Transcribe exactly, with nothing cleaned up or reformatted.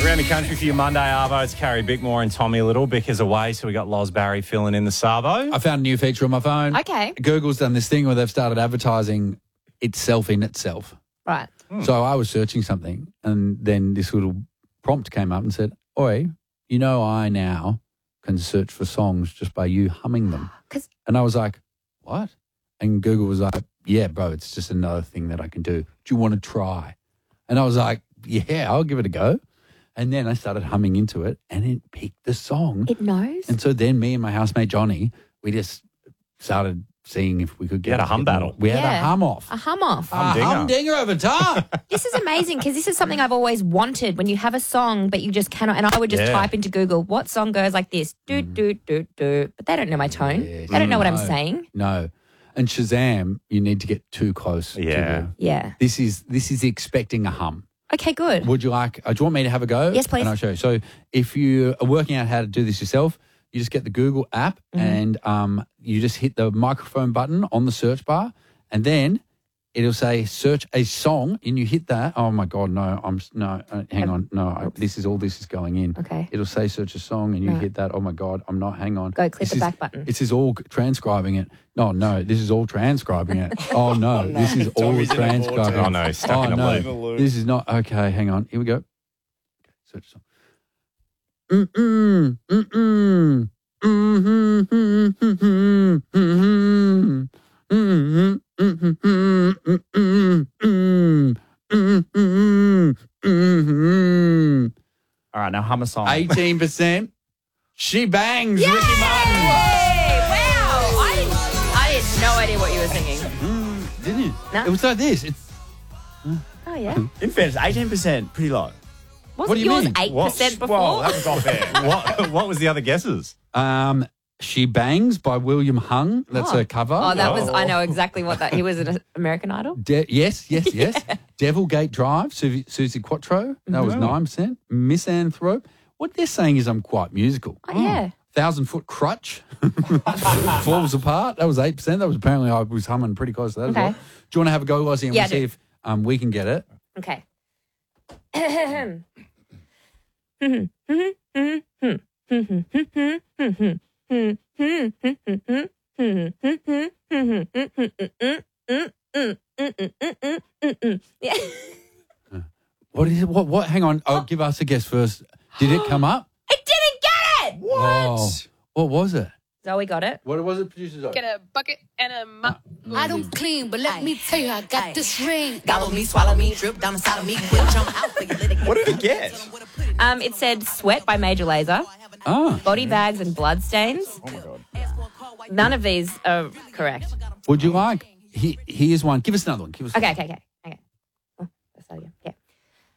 Around the country for your Monday Arvo, it's Carrie Bickmore and Tommy Little. Bick is away, so we got Loz Barry filling in the Savo. I found a new feature on my phone. Okay. Google's done this thing where they've started advertising itself in itself. Right. Hmm. So I was searching something and then this little prompt came up and said, Oi, you know I now can search for songs just by you humming them. 'Cause- And I was like, what? And Google was like, yeah, bro, it's just another thing that I can do. Do you want to try? And I was like, yeah, I'll give it a go. And then I started humming into it and it picked the song. It knows. And so then me and my housemate Johnny, we just started seeing if we could get had a hum get more- battle. We had Yeah. a hum off. A hum off. A Humdinger. humdinger over time. This is amazing because this is something I've always wanted when you have a song but you just cannot. And I would just Yeah. type into Google, what song goes like this? Do, do, do, do. But they don't know my tone. Yes. They don't know what I'm No. saying. No. And Shazam, you need to get too close. to Yeah. the- Yeah. this is this is expecting a hum. Okay, good. Would you like, uh, do you want me to have a go? Yes, please. And I'll show you. So if you are working out how to do this yourself, you just get the Google app Mm-hmm. and um, you just hit the microphone button on the search bar and then it'll say search a song and you hit that. Oh my God, no, I'm, s- no, uh, hang on. No, I, this is all this is going in. Okay. It'll say search a song and you No. hit that. Oh my God, I'm not, hang on. Go click This the is- back button. This is all transcribing it. No, no, this is all transcribing it. Oh no, this is all Tommy's in a transcribing. vortex. Oh, no, he's stuck oh, in a no. loop. This is not okay. Hang on. Here we go. Search song. Mm mm mm mm. Mm-hmm, mm-hmm, mm-hmm, mm-hmm, mm-hmm, mm-hmm, mm-hmm, mm-hmm. All right, now hum a song. Eighteen percent. She bangs. Yay! Ricky Martin. Wow. I, didn't, I had no idea what you were singing. Mm, didn't you? No. It was like this. It's, Oh, yeah. In fairness, eighteen percent, pretty low. Wasn't What do you yours mean? eight What? percent before? Well, that was off air. what, what was the other guesses? um, She Bangs by William Hung. That's Oh. her cover. Oh, that was, Oh. I know exactly what that, he was an American Idol. De- yes, yes, yes. Devilgate Drive, Su- Susie Quattro. That was nine percent. Misanthrope. What they're saying is I'm quite musical. Oh, yeah. Thousand Foot Crutch. Falls Apart. That was eight percent. That was apparently I was humming pretty close to that Okay. as well. Do you want to have a go, Ozzy, and Yeah, we'll I see do. if um, we can get it? Okay. Yeah. What is it? What? What? Hang on. Oh, give us a guess first. Did it come up? I didn't get it. Oh, what was it? Zoe got it. What was it, producer Zoe? Get a bucket and a mop. I don't clean, but let me tell you, I got this ring. Gobble me, swallow me, drip down inside of me, whip jump out for you, let it go. What did it get? Um, it said Sweat by Major Lazer, Ah, Body Bags and Bloodstains. Oh, my God. None of these are correct. would you like? He, here's one. Give us another one. Give us Okay, okay, okay.